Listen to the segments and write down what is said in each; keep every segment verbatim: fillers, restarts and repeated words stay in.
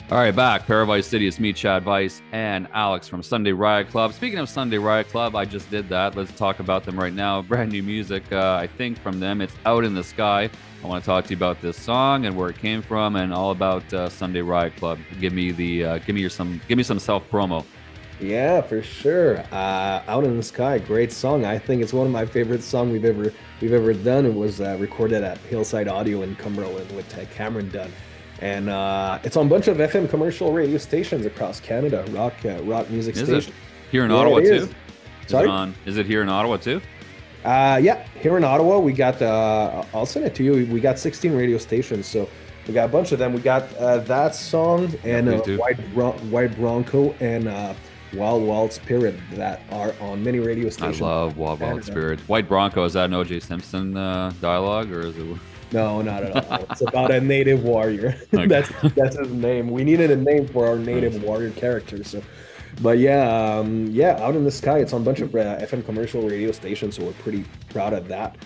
All right, back. Paradise City. It's me, Chad Vice, and Alex from Sunday Riot Club. Speaking of Sunday Riot Club, I just did that. Let's talk about them right now. Brand new music, uh, I think, from them. It's Out in the Sky. I want to talk to you about this song and where it came from, and all about uh, Sunday Riot Club. Give me the, uh, give me your some, give me some self promo. Yeah, for sure. Uh, Out in the Sky, great song. I think it's one of my favorite songs we've ever we've ever done. It was uh, recorded at Hillside Audio in Cumberland with uh, Cameron Dunn, and uh, it's on a bunch of F M commercial radio stations across Canada, rock uh, rock music Is it stations. here in Yeah, Ottawa it is. too? Is it Sorry. on? Is it here in Ottawa too? Uh, yeah, here in Ottawa, we got. Uh, I'll send it to you. We got sixteen radio stations, so we got a bunch of them. We got uh, that song Yeah, and please uh, do. White Bron- White Bronco and uh, Wild Wild Spirit that are on many radio I stations. love Wild Wild Canada. Spirits. White Bronco. Is that an O J Simpson uh, dialogue, or is it? No, not at all. It's about a native warrior. Okay. That's that's his name. We needed a name for our native Nice. warrior character. So, but yeah, um, yeah, Out in the Sky. It's on a bunch of uh, F M commercial radio stations, so we're pretty proud of that.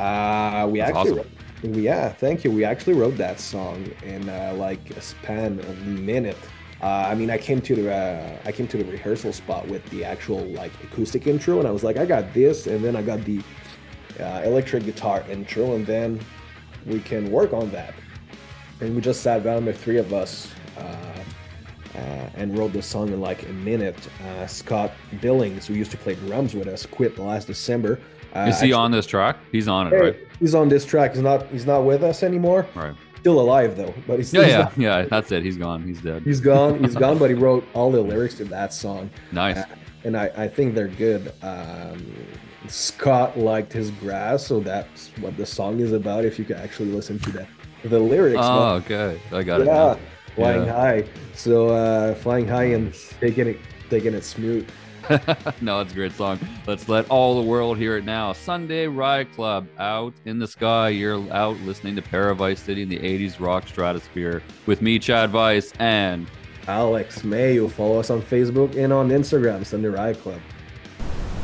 Uh, we That's actually, awesome. wrote- yeah, thank you. We actually wrote that song in uh, like a span of a minute. Uh, I mean, I came to the uh, I came to the rehearsal spot with the actual like acoustic intro, and I was like, I got this, and then I got the uh, electric guitar intro, and then we can work on that. And we just sat down, the three of us, uh, uh, and wrote the song in like a minute. Uh, Scott Billings, who used to play drums with us, quit last December. Uh, Is he actually- on this track? He's on it, Hey, right? he's on this track. He's not. He's not with us anymore. Right. Still alive though, but he's still. Yeah, he's yeah, not- yeah. That's it. He's gone. He's dead. He's gone. He's gone. But he wrote all the lyrics to that song, Nice. uh, and I, I think they're good. Um, Scott liked his grass, so that's what the song is about. If you can actually listen to the the lyrics. Oh, okay. I got it. yeah, Now. flying Yeah. high. So uh, flying high and Nice. taking it, taking it smooth. No, it's a great song. Let's let all the world hear it now. Sunday Riot Club, Out in the Sky. You're out listening to Paradise City in the eighties rock stratosphere with me, Chad Vice, and Alex Mayo. Follow us on Facebook and on Instagram, Sunday Riot Club.